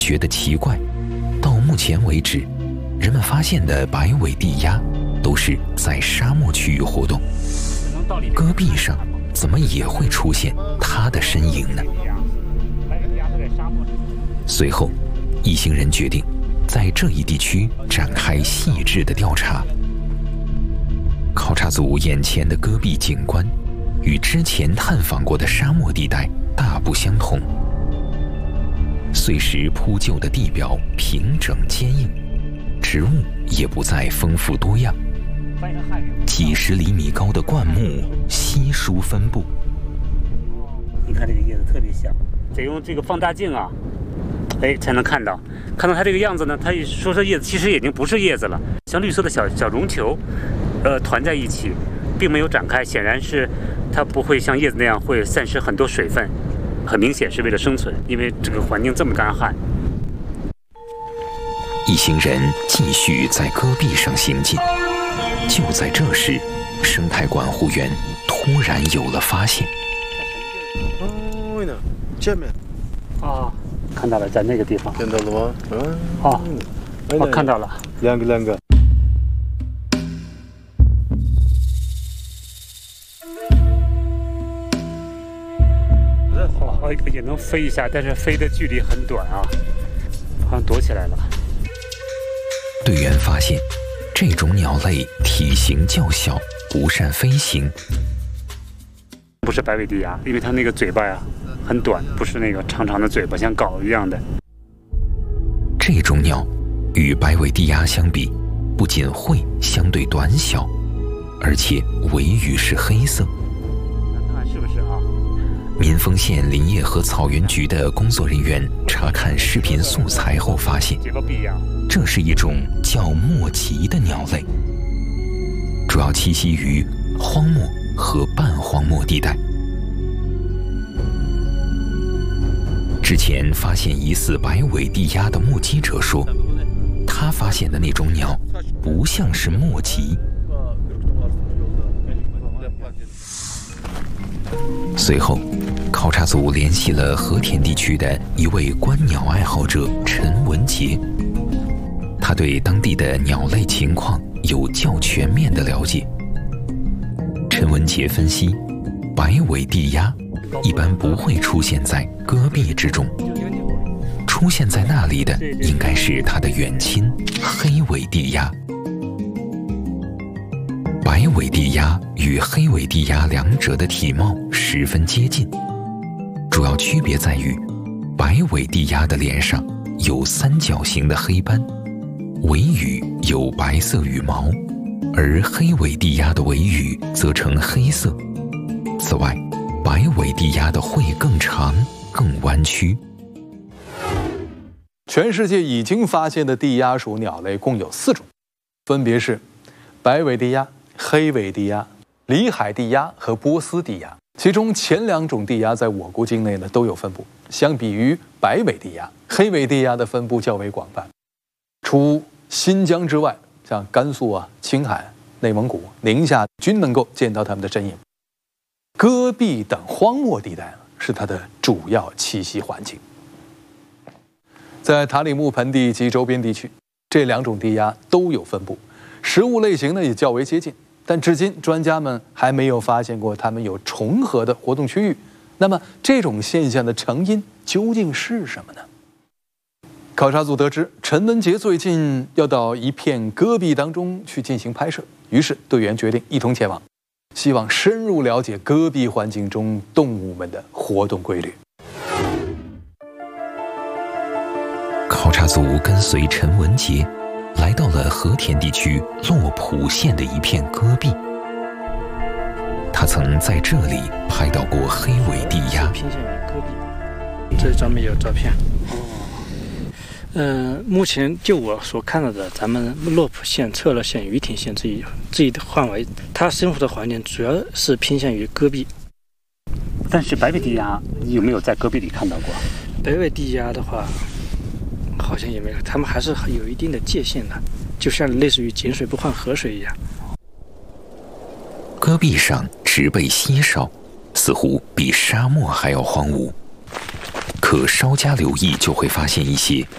觉得奇怪，到目前为止，人们发现的白尾地鸭都是在沙漠区域活动，戈壁上怎么也会出现它的身影呢？随后，一行人决定在这一地区展开细致的调查。考察组眼前的戈壁景观与之前探访过的沙漠地带大不相同，碎石铺就的地表平整坚硬，植物也不再丰富多样，几十厘米高的灌木稀疏分布。 你看这个叶子特别小，得用这个放大镜啊，才能看到它这个样子呢。它说是叶子，其实已经不是叶子了，像绿色的小绒球，团在一起，并没有展开，显然是它不会像叶子那样会散失很多水分，很明显是为了生存，因为这个环境这么干旱。 一行人继续在戈壁上行进，就在这时，生态管护员突然有了发现。 这面啊，看到了，在那个地方。 看到了吗？ 我看到了， 两个。 也能飞一下，但是飞的距离很短啊，好像躲起来了。 队员发现，这种鸟类体型较小，不善飞行。 不是白尾地鸭，因为它那个嘴巴呀很短，不是那个长长的嘴巴，像镐一样的。 这种鸟与白尾地鸭相比，不仅喙相对短小，而且尾羽是黑色。 看看是不是啊？ 民丰县林业和草原局的工作人员查看视频素材后发现，这是一种叫墨吉的鸟类，主要栖息于荒漠和半荒漠地带。之前发现疑似白尾地鸭的目击者说，他发现的那种鸟不像是墨吉。随后，考察组联系了和田地区的一位观鸟爱好者陈文杰，他对当地的鸟类情况有较全面的了解。陈文杰分析，白尾地鸭一般不会出现在戈壁之中，出现在那里的应该是它的远亲黑尾地鸭。白尾地鸭与黑尾地鸭两者的体貌十分接近，主要区别在于，白尾地鸭的脸上有三角形的黑斑，尾羽有白色羽毛，而黑尾地鸭的尾羽则呈黑色。此外，白尾地鸭的喙更长、更弯曲。 全世界已经发现的地鸭属鸟类共有4种，分别是白尾地鸭、黑尾地鸭、里海地鸭和波斯地鸭。其中前2种地鸭在我国境内呢都有分布，相比于白尾地鸭，黑尾地鸭的分布较为广泛。除新疆之外，像甘肃啊、青海、内蒙古、宁夏均能够见到它们的身影。戈壁等荒漠地带是它的主要栖息环境。在塔里木盆地及周边地区，这2种地鸭都有分布，食物类型呢也较为接近，但至今专家们还没有发现过它们有重合的活动区域。那么这种现象的成因究竟是什么呢？考察组得知，陈文杰最近要到一片戈壁当中去进行拍摄，于是队员决定一同前往，希望深入了解戈壁环境中动物们的活动规律。 考察组跟随陈文杰来到了和田地区洛浦县的一片戈壁，他曾在这里拍到过黑尾地鸭。 偏向于戈壁，这上面有照片。目前就我所看到的，咱们洛浦县、策勒县、于亭县这一的范围，它生活的环境主要是偏向于戈壁。 但是白尾地鸭有没有在戈壁里看到过？ 白尾地鸭的话，好像也没有，它们还是有一定的界限的，就像类似于井水不犯河水一样。 戈壁上植被稀少，似乎比沙漠还要荒芜。可稍加留意，就会发现一些